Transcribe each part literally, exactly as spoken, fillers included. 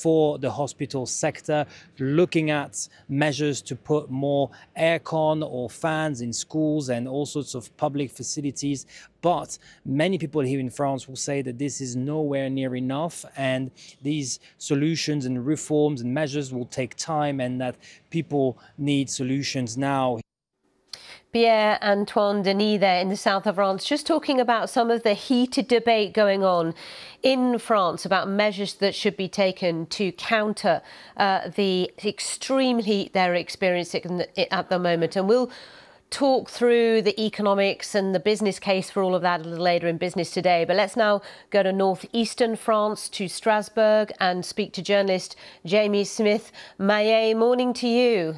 for the hospital sector, looking at measures to put more aircon or fans in schools and all sorts of public facilities. But many people here in France will say that this is nowhere near enough, and these solutions and reforms and measures will take time, and that people need solutions now. Pierre-Antoine Denis there in the south of France, just talking about some of the heated debate going on in France about measures that should be taken to counter uh, the extreme heat they're experiencing at the moment. And we'll talk through the economics and the business case for all of that a little later in Business Today. But let's now go to northeastern France, to Strasbourg, and speak to journalist Jamie Smith-Maillet. Morning to you.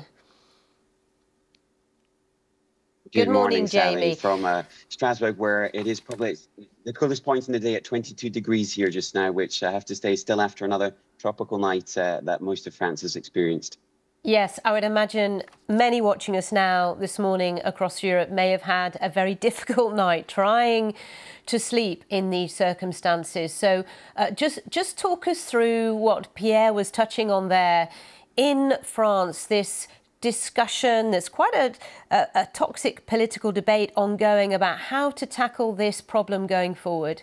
Good, Good morning, morning, Jamie. Sally, from uh, Strasbourg, where it is probably the coolest point in the day at twenty-two degrees here just now, which I have to say still after another tropical night uh, that most of France has experienced. Yes, I would imagine many watching us now this morning across Europe may have had a very difficult night trying to sleep in these circumstances. So uh, just, just talk us through what Pierre was touching on there. In France, this discussion, there's quite a, a, a toxic political debate ongoing about how to tackle this problem going forward.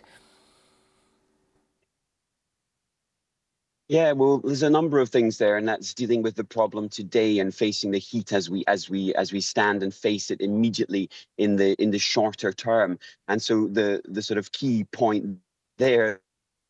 Yeah, well, there's a number of things there, and that's dealing with the problem today and facing the heat as we as we as we stand and face it immediately in the in the shorter term. And so the the sort of key point there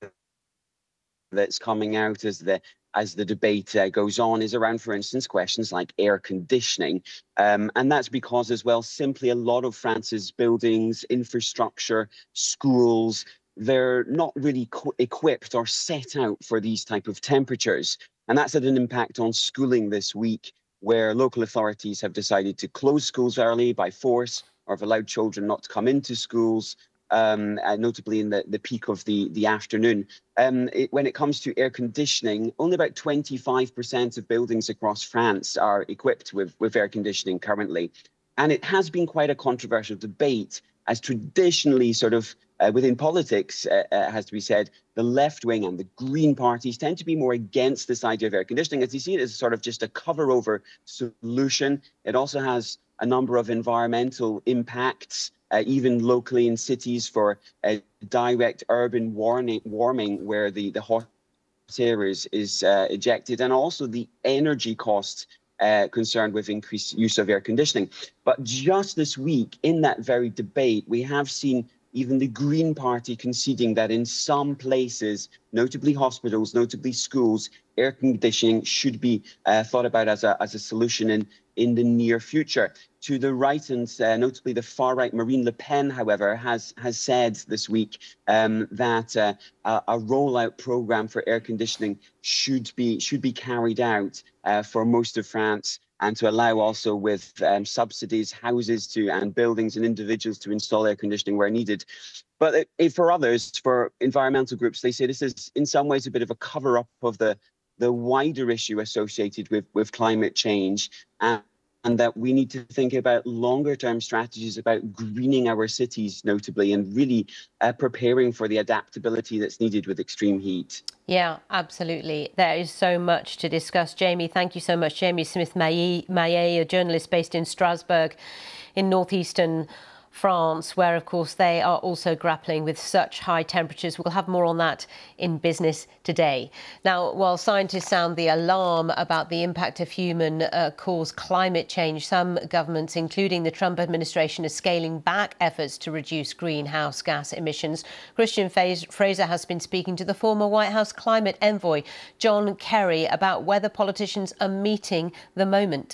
that's coming out as the as the debate uh, goes on is around, for instance, questions like air conditioning. Um, and that's because as well, simply a lot of France's buildings, infrastructure, schools, they're not really equipped or set out for these type of temperatures. And that's had an impact on schooling this week, where local authorities have decided to close schools early by force, or have allowed children not to come into schools. Um, uh, notably in the, the peak of the, the afternoon. Um, it, when it comes to air conditioning, only about twenty-five percent of buildings across France are equipped with, with air conditioning currently. And it has been quite a controversial debate, as traditionally sort of uh, within politics, uh, uh, has to be said, the left wing and the Green parties tend to be more against this idea of air conditioning, as they see it as sort of just a cover-over solution. It also has a number of environmental impacts, Uh, even locally in cities, for uh, direct urban warming, warming where the, the hot air is, is uh, ejected, and also the energy costs uh, concerned with increased use of air conditioning. But just this week, in that very debate, we have seen even the Green Party conceding that in some places, notably hospitals, notably schools, air conditioning should be uh, thought about as a, as a solution in, in the near future. To the right, and uh, notably the far-right, Marine Le Pen, however, has, has said this week um, that uh, a, a rollout program for air conditioning should be, should be carried out uh, for most of France, and to allow also with um, subsidies, houses to and buildings and individuals to install air conditioning where needed. But it, it, for others, for environmental groups, they say this is in some ways a bit of a cover-up of the, the wider issue associated with, with climate change, and, and that we need to think about longer-term strategies about greening our cities, notably, and really uh, preparing for the adaptability that's needed with extreme heat. Yeah, absolutely. There is so much to discuss. Jamie, thank you so much. Jamie Smith-Maillet, a journalist based in Strasbourg in northeastern France, where, of course, they are also grappling with such high temperatures. We'll have more on that in Business Today. Now, while scientists sound the alarm about the impact of human-caused uh, climate change, some governments, including the Trump administration, are scaling back efforts to reduce greenhouse gas emissions. Christian Fraser has been speaking to the former White House climate envoy, John Kerry, about whether politicians are meeting the moment.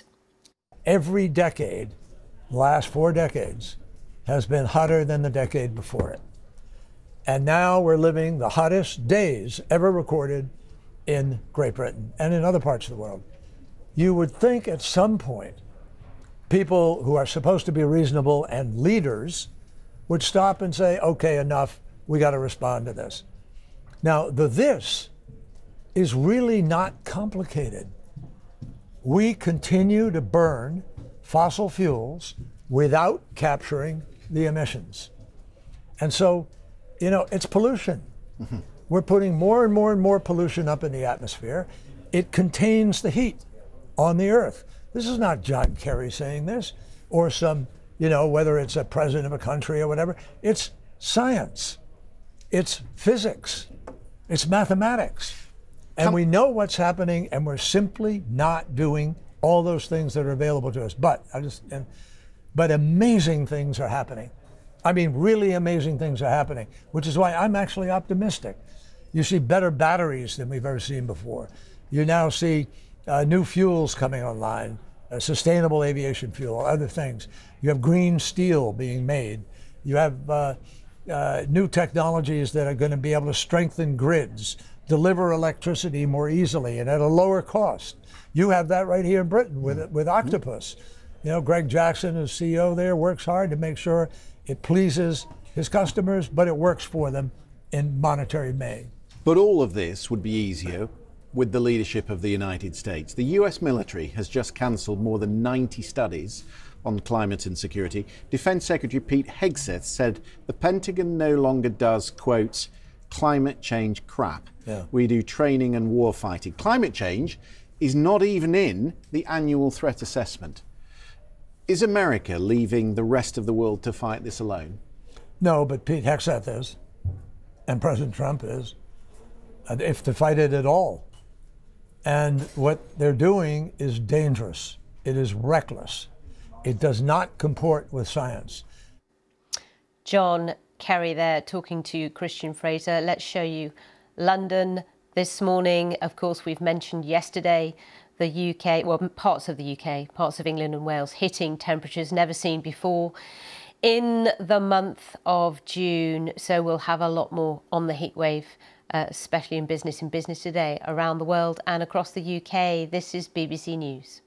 Every decade, the last four decades, has been hotter than the decade before it. And now we're living the hottest days ever recorded in Great Britain and in other parts of the world. You would think at some point people who are supposed to be reasonable and leaders would stop and say, okay, enough, we got to respond to this. Now, the this is really not complicated. We continue to burn fossil fuels without capturing the emissions. And so, you know, it's pollution. Mm-hmm. We're putting more and more and more pollution up in the atmosphere. It contains the heat on the Earth. This is not John Kerry saying this, or some, you know, whether it's a president of a country or whatever. It's science. It's physics. It's mathematics. And we know what's happening, and we're simply not doing all those things that are available to us. But I just, and, but amazing things are happening. I mean, really amazing things are happening, which is why I'm actually optimistic. You see better batteries than we've ever seen before. You now see uh, new fuels coming online, uh, sustainable aviation fuel, other things. You have green steel being made. You have uh, uh, new technologies that are going to be able to strengthen grids, deliver electricity more easily and at a lower cost. You have that right here in Britain with, with Octopus. You know, Greg Jackson, as C E O there, works hard to make sure it pleases his customers, but it works for them in monetary gain. But all of this would be easier with the leadership of the United States. The U S military has just cancelled more than ninety studies on climate and security. Defense Secretary Pete Hegseth said the Pentagon no longer does, quote, climate change crap. Yeah. We do training and war fighting. Climate change is not even in the annual threat assessment. Is America leaving the rest of the world to fight this alone? No, but Pete Hegseth is, and President Trump is, if to fight it at all. And what they're doing is dangerous. It is reckless. It does not comport with science. John Kerry there talking to Christian Fraser. Let's show you London this morning. Of course, we've mentioned yesterday the U K, well, parts of the U K, parts of England and Wales hitting temperatures never seen before in the month of June. So we'll have a lot more on the heat wave, uh, especially in business in Business Today around the world and across the U K. This is B B C News.